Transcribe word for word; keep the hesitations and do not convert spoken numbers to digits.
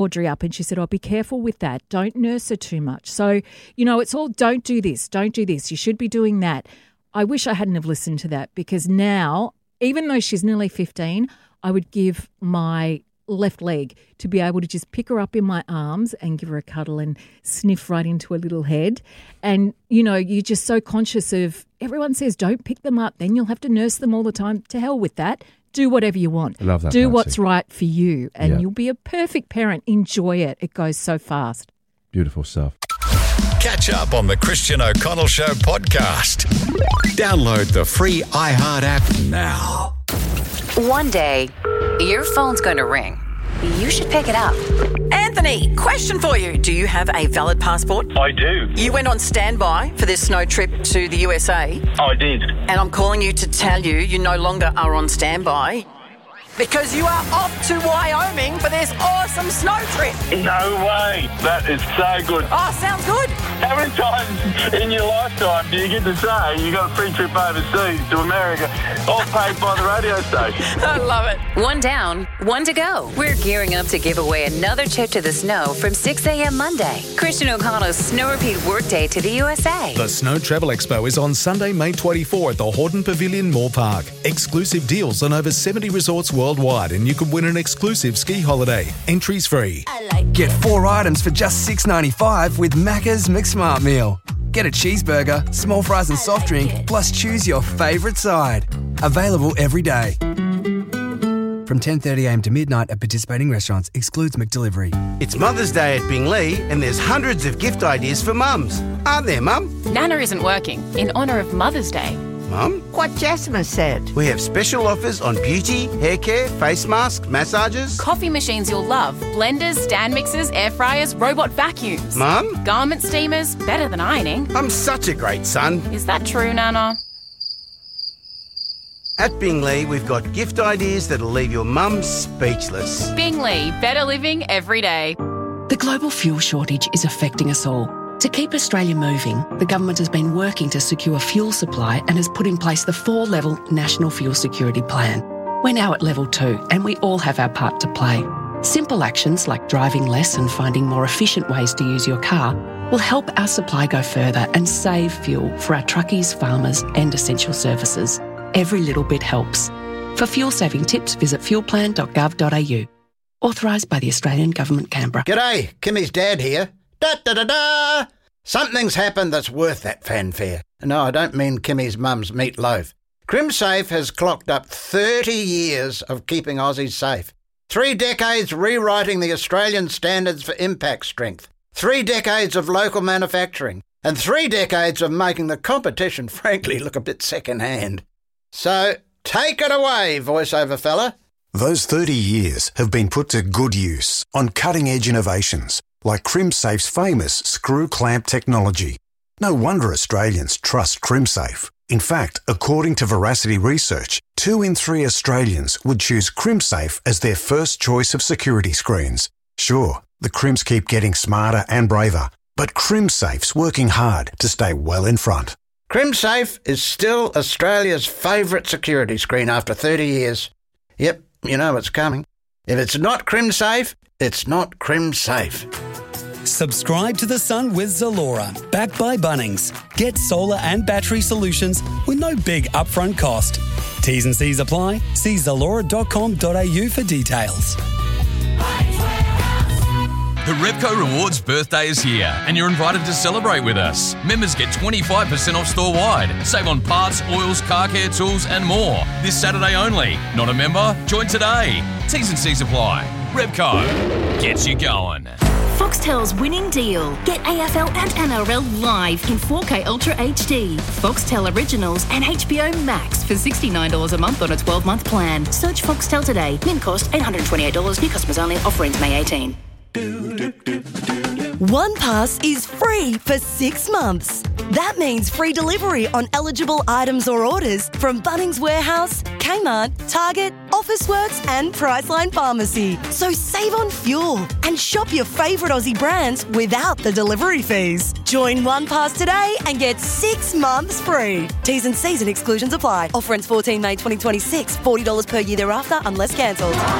Audrey up and she said, oh, be careful with that. Don't nurse her too much. So, you know, it's all don't do this, don't do this. You should be doing that. I wish I hadn't have listened to that because now, even though she's nearly fifteen, I would give my left leg to be able to just pick her up in my arms and give her a cuddle and sniff right into her little head. And, you know, you're just so conscious of everyone says don't pick them up, then you'll have to nurse them all the time. To hell with that. Do whatever you want. I love that. Do Nancy. what's right for you and yeah. you'll be a perfect parent. Enjoy it. It goes so fast. Beautiful stuff. Catch up on the Christian O'Connell Show podcast. Download the free iHeart app now. One day, your phone's going to ring. You should pick it up. Anthony, question for you. Do you have a valid passport? I do. You went on standby for this snow trip to the U S A. I did. And I'm calling you to tell you you no longer are on standby because you are off to Wyoming for this awesome snow trip. No way. That is so good. Oh, sounds good. How many times in your lifetime do you get to say you got a free trip overseas to America, all paid by the radio station? I love it. One down, one to go. We're gearing up to give away another trip to the snow from six a.m. Monday. Christian O'Connell's Snow Repeat Workday to the U S A. The Snow Travel Expo is on Sunday, May twenty-fourth at the Horton Pavilion Moore Park. Exclusive deals on over seventy resorts worldwide, and you could win an exclusive ski holiday. Entries free. Get four items for just six dollars ninety-five with Macca's McSmart Meal. Get a cheeseburger, small fries and soft drink, plus choose your favourite side. Available every day. From ten thirty a m to midnight at participating restaurants. Excludes McDelivery. It's Mother's Day at Bingley, and there's hundreds of gift ideas for mums. Aren't there, Mum? Nana isn't working in honour of Mother's Day. Mum? What Jasmine said. We have special offers on beauty, hair care, face masks, massages. Coffee machines you'll love. Blenders, stand mixers, air fryers, robot vacuums. Mum? Garment steamers, better than ironing. I'm such a great son. Is that true, Nana? At Bingley, we've got gift ideas that'll leave your mum speechless. Bingley, better living every day. The global fuel shortage is affecting us all. To keep Australia moving, the government has been working to secure fuel supply and has put in place the four-level National Fuel Security Plan. We're now at level two, and we all have our part to play. Simple actions like driving less and finding more efficient ways to use your car will help our supply go further and save fuel for our truckies, farmers and essential services. Every little bit helps. For fuel-saving tips, visit fuel plan dot gov dot a u. Authorised by the Australian Government, Canberra. G'day, Kimmy's dad here. Da-da-da-da! Something's happened that's worth that fanfare. No, I don't mean Kimmy's mum's meatloaf. CrimSafe has clocked up thirty years of keeping Aussies safe. Three decades rewriting the Australian standards for impact strength. Three decades of local manufacturing. And three decades of making the competition, frankly, look a bit second-hand. So, take it away, voiceover fella. Those thirty years have been put to good use on cutting-edge innovations like CrimSafe's famous screw clamp technology. No wonder Australians trust CrimSafe. In fact, according to Veracity Research, two in three Australians would choose CrimSafe as their first choice of security screens. Sure, the Crims keep getting smarter and braver, but CrimSafe's working hard to stay well in front. CrimSafe is still Australia's favourite security screen after thirty years. Yep, you know it's coming. If it's not CrimSafe, it's not CrimSafe. Subscribe to The Sun with Zalora, backed by Bunnings. Get solar and battery solutions with no big upfront cost. T's and C's apply. See zalora dot com dot a u for details. The Repco Rewards birthday is here and you're invited to celebrate with us. Members get twenty-five percent off store-wide. Save on parts, oils, car care tools and more. This Saturday only. Not a member? Join today. T's and C's apply. Repco gets you going. Foxtel's winning deal. Get A F L and N R L live in four K Ultra H D. Foxtel Originals and H B O Max for sixty-nine dollars a month on a twelve-month plan. Search Foxtel today. Min cost eight hundred twenty-eight dollars. New customers only. Offer ends May eighteenth. One Pass is free for six months. That means free delivery on eligible items or orders from Bunnings Warehouse, Kmart, Target, Officeworks and Priceline Pharmacy. So save on fuel and shop your favourite Aussie brands without the delivery fees. Join One Pass today and get six months free. T's and C's and exclusions apply. Offer ends fourteenth May twenty twenty-six. forty dollars per year thereafter unless cancelled.